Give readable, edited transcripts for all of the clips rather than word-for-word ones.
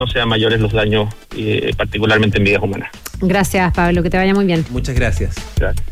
no sean mayores los daños, particularmente en vidas humanas. Gracias, Pablo, que te vaya muy bien. Muchas gracias. Gracias.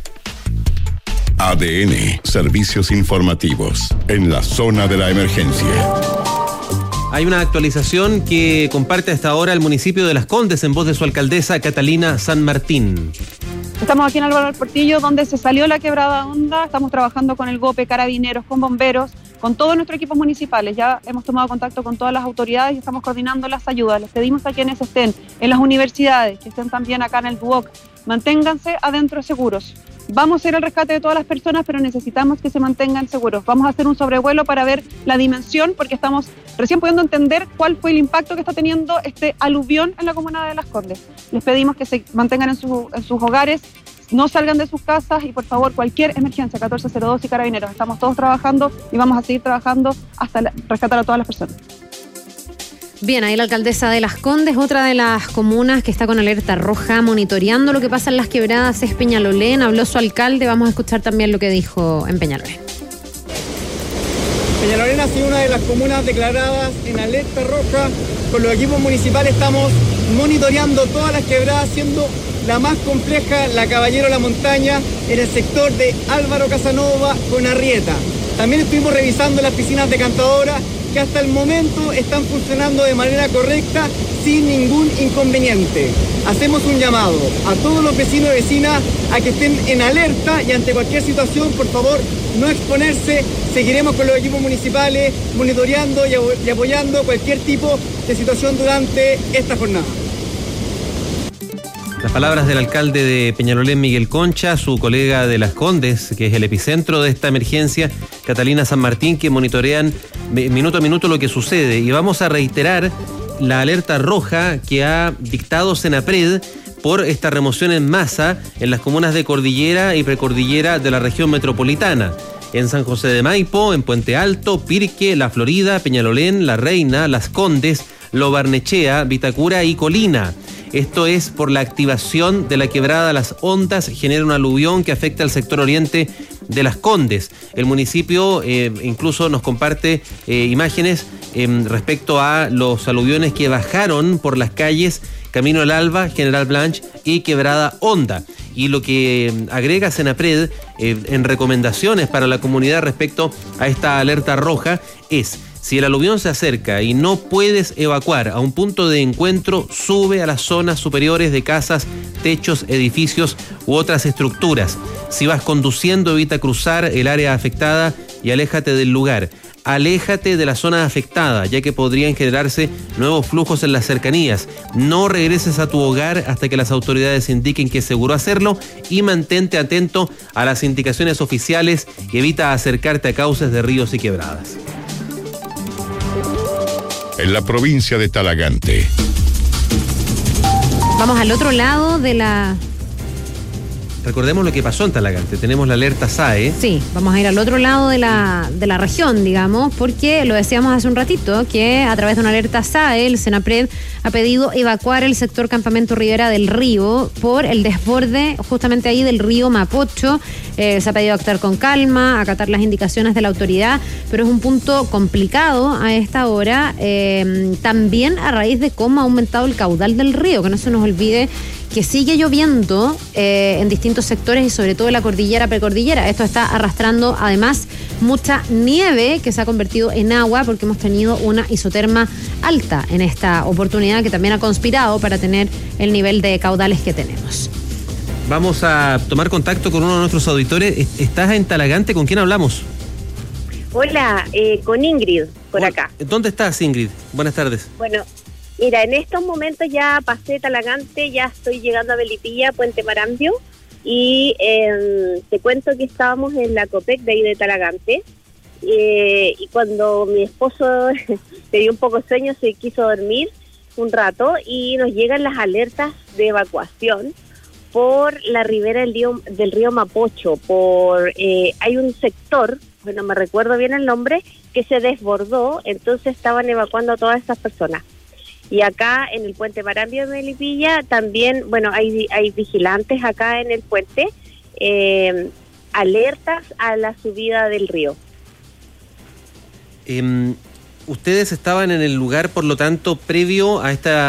ADN, servicios informativos, en la zona de la emergencia. Hay una actualización que comparte hasta ahora el municipio de Las Condes en voz de su alcaldesa Catalina San Martín. Estamos aquí en Álvaro del Portillo, donde se salió la quebrada Honda. Estamos trabajando con el GOPE, Carabineros, con bomberos, con todos nuestros equipos municipales. Ya hemos tomado contacto con todas las autoridades y estamos coordinando las ayudas. Les pedimos a quienes estén en las universidades, que estén también acá en el DUOC, manténganse adentro seguros. Vamos a hacer el rescate de todas las personas, pero necesitamos que se mantengan seguros. Vamos a hacer un sobrevuelo para ver la dimensión, porque estamos recién pudiendo entender cuál fue el impacto que está teniendo este aluvión en la comuna de Las Condes. Les pedimos que se mantengan en sus hogares, no salgan de sus casas y por favor cualquier emergencia, 1402 y Carabineros. Estamos todos trabajando y vamos a seguir trabajando hasta rescatar a todas las personas. Bien, ahí la alcaldesa de Las Condes, otra de las comunas que está con alerta roja, monitoreando lo que pasa en las quebradas es Peñalolén. Habló su alcalde, vamos a escuchar también lo que dijo en Peñalolén. Peñalolén ha sido una de las comunas declaradas en alerta roja. Con los equipos municipales estamos monitoreando todas las quebradas, siendo la más compleja la Caballero La Montaña en el sector de Álvaro Casanova con Arrieta. También estuvimos revisando las piscinas decantadoras que hasta el momento están funcionando de manera correcta sin ningún inconveniente. Hacemos un llamado a todos los vecinos y vecinas a que estén en alerta y ante cualquier situación, por favor, no exponerse. Seguiremos con los equipos municipales monitoreando y apoyando cualquier tipo de situación durante esta jornada. Las palabras del alcalde de Peñalolén, Miguel Concha, su colega de Las Condes, que es el epicentro de esta emergencia, Catalina San Martín, que monitorean minuto a minuto lo que sucede. Y vamos a reiterar la alerta roja que ha dictado Senapred por esta remoción en masa en las comunas de Cordillera y Precordillera de la región metropolitana. En San José de Maipo, en Puente Alto, Pirque, La Florida, Peñalolén, La Reina, Las Condes, Lo Barnechea, Vitacura y Colina. Esto es por la activación de la quebrada Las Ondas, genera un aluvión que afecta al sector oriente de Las Condes. El municipio incluso nos comparte imágenes respecto a los aluviones que bajaron por las calles Camino al Alba, General Blanch y Quebrada Honda. Y lo que agrega Senapred en recomendaciones para la comunidad respecto a esta alerta roja es: si el aluvión se acerca y no puedes evacuar a un punto de encuentro, sube a las zonas superiores de casas, techos, edificios u otras estructuras. Si vas conduciendo, evita cruzar el área afectada y aléjate del lugar. Aléjate de la zona afectada, ya que podrían generarse nuevos flujos en las cercanías. No regreses a tu hogar hasta que las autoridades indiquen que es seguro hacerlo y mantente atento a las indicaciones oficiales y evita acercarte a cauces de ríos y quebradas. En la provincia de Talagante. Vamos al otro lado de la... Recordemos lo que pasó en Talagante. Tenemos la alerta SAE. Sí, vamos a ir al otro lado de la región, digamos, porque lo decíamos hace un ratito, que a través de una alerta SAE, el Senapred ha pedido evacuar el sector Campamento Rivera del Río por el desborde justamente ahí del río Mapocho. Se ha pedido actuar con calma, acatar las indicaciones de la autoridad, pero es un punto complicado a esta hora, también a raíz de cómo ha aumentado el caudal del río, que no se nos olvide que sigue lloviendo en distintos sectores y sobre todo en la cordillera, precordillera. Esto está arrastrando además mucha nieve que se ha convertido en agua porque hemos tenido una isoterma alta en esta oportunidad que también ha conspirado para tener el nivel de caudales que tenemos. Vamos a tomar contacto con uno de nuestros auditores. ¿Estás en Talagante? ¿Con quién hablamos? Hola, con Ingrid, por acá. ¿Dónde estás, Ingrid? Buenas tardes. Bueno, mira, en estos momentos ya pasé Talagante, ya estoy llegando a Melipilla, Puente Marambio, y te cuento que estábamos en la COPEC de ahí de Talagante, y cuando mi esposo le dio un poco de sueño, se quiso dormir un rato, y nos llegan las alertas de evacuación por la ribera del río Mapocho, hay un sector, bueno, me recuerdo bien el nombre, que se desbordó, entonces estaban evacuando a todas esas personas. Y acá en el puente Marambio de Melipilla también, bueno, hay vigilantes acá en el puente, alertas a la subida del río. ustedes estaban en el lugar, por lo tanto, previo a esta